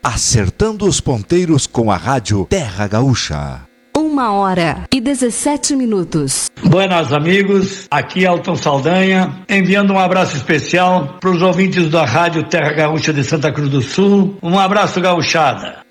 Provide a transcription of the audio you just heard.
acertando os ponteiros com a rádio Terra Gaúcha. 1h17. Buenas amigos, aqui é Elton Saldanha, enviando um abraço especial para os ouvintes da rádio Terra Gaúcha de Santa Cruz do Sul. Um abraço, gauchada.